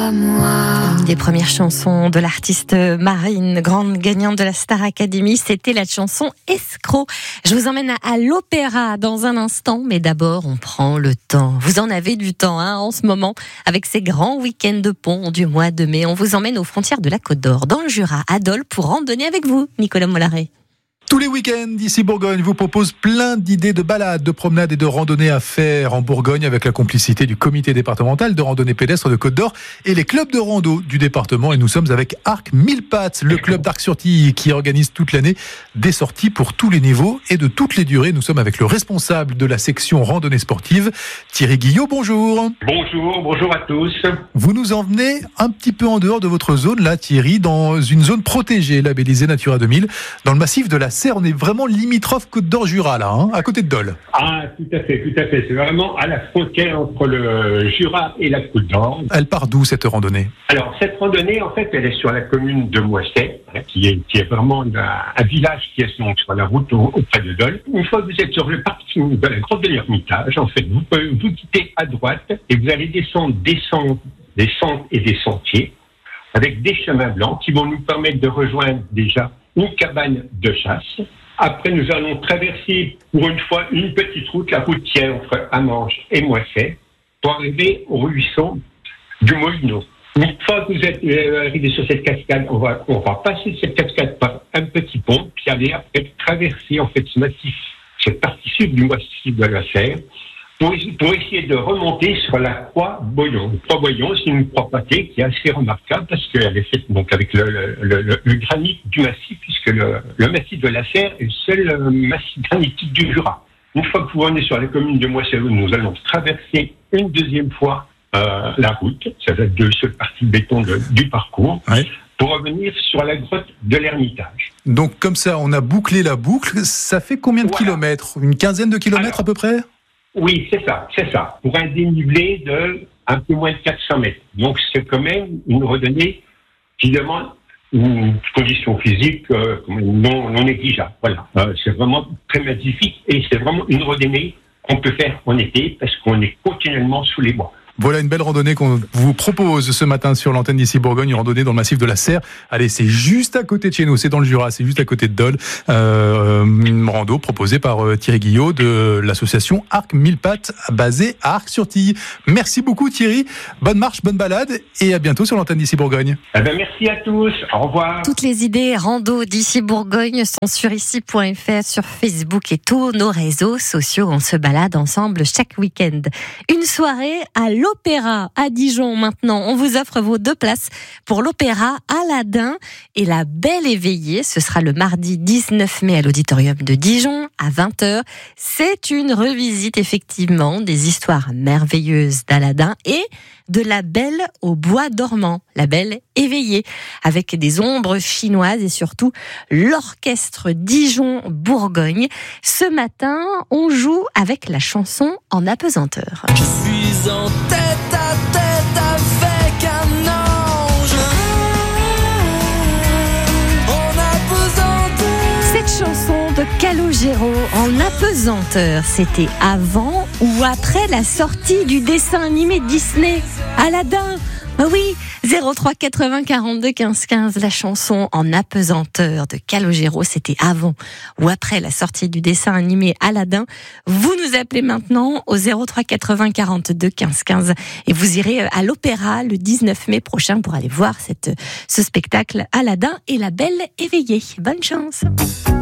à moi. Une des premières chansons de l'artiste Marine, grande gagnante de la Star Academy, c'était la chanson Escroc. Je vous emmène à l'opéra dans un instant, mais d'abord on prend le temps. Vous en avez du temps en ce moment, avec ces grands week-ends de pont du mois de mai. On vous emmène aux frontières de la Côte d'Or, dans le Jura, à Dole, pour randonner avec vous, Nicolas Mollaret. Tous les week-ends, ici Bourgogne vous propose plein d'idées de balades, de promenades et de randonnées à faire en Bourgogne avec la complicité du comité départemental de randonnée pédestre de Côte d'Or et les clubs de rando du département. Et nous sommes avec Arc 1000 Pattes, le club d'Arc-sur-Tille qui organise toute l'année des sorties pour tous les niveaux et de toutes les durées. Nous sommes avec le responsable de la section randonnée sportive, Thierry Guillot. Bonjour. Bonjour à tous. Vous nous emmenez un petit peu en dehors de votre zone, là Thierry, dans une zone protégée, labellisée Natura 2000, dans le massif de la Serre. On est vraiment limitrophe Côte d'Or-Jura, là, à côté de Dole. Ah, tout à fait. C'est vraiment à la frontière entre le Jura et la Côte d'Or. Elle part d'où, cette randonnée ? Alors, cette randonnée, en fait, elle est sur la commune de Moisset, qui est vraiment un village qui est donc sur la route auprès de Dole. Une fois que vous êtes sur le parking de la grotte de l'Ermitage, en fait, vous quittez à droite et vous allez descendre des sentes et des sentiers avec des chemins blancs qui vont nous permettre de rejoindre déjà une cabane de chasse. Après, nous allons traverser pour une fois une petite route, la route qui est entre Amanges et Moisset, pour arriver au ruisseau du Molinot. Une fois que vous êtes arrivé sur cette cascade, on va passer cette cascade par un petit pont, puis aller après traverser en fait ce massif, cette partie sud du massif de la Serre, pour essayer de remonter sur la croix Boyon. La croix Boyon, c'est une croix pâtée qui est assez remarquable parce qu'elle est faite donc avec le granit du massif, puisque le massif de la Serre est le seul massif granitique du Jura. Une fois que vous venez sur la commune de Moisset, nous allons traverser une deuxième fois la route, ça va être de seule partie béton du parcours, pour revenir sur la grotte de l'Ermitage. Donc comme ça, on a bouclé la boucle. Ça fait combien de kilomètres ? Une quinzaine de kilomètres à peu près ? Oui, c'est ça. Pour un dénivelé de un peu moins de 400 mètres. Donc, c'est quand même une randonnée qui demande une condition physique non négligeable. Voilà. C'est vraiment très magnifique et c'est vraiment une randonnée qu'on peut faire en été parce qu'on est continuellement sous les bois. Voilà une belle randonnée qu'on vous propose ce matin sur l'antenne d'ici Bourgogne, une randonnée dans le massif de la Serre. Allez, c'est juste à côté de chez nous, c'est dans le Jura, c'est juste à côté de Dole. Une rando proposée par Thierry Guillot de l'association Arc 1000 Pattes basée à Arc-sur-Tille. Merci beaucoup Thierry, bonne marche, bonne balade et à bientôt sur l'antenne d'ici Bourgogne. Merci à tous, au revoir. Toutes les idées rando d'ici Bourgogne sont sur ici.fr, sur Facebook et tous nos réseaux sociaux. On se balade ensemble chaque week-end. Une soirée à l'Opéra à Dijon maintenant. On vous offre vos 2 places pour l'Opéra Aladdin et La Belle Éveillée. Ce sera le mardi 19 mai à l'Auditorium de Dijon à 20h. C'est une revisite effectivement des histoires merveilleuses d'Aladin et de La Belle au bois dormant, La Belle Éveillée, avec des ombres chinoises et surtout l'orchestre Dijon-Bourgogne. Ce matin, on joue avec la chanson En apesanteur. Je suis en tête à tête avec un ange. En apesanteur. Cette chanson de Calogero, En apesanteur, c'était avant ou après la sortie du dessin animé Disney Aladdin. Ah oui, 03 80 42 15 15, la chanson En apesanteur de Calogero, c'était avant ou après la sortie du dessin animé Aladdin. Vous nous appelez maintenant au 03 80 42 15 15 et vous irez à l'Opéra le 19 mai prochain pour aller voir ce spectacle Aladdin et La Belle Éveillée. Bonne chance.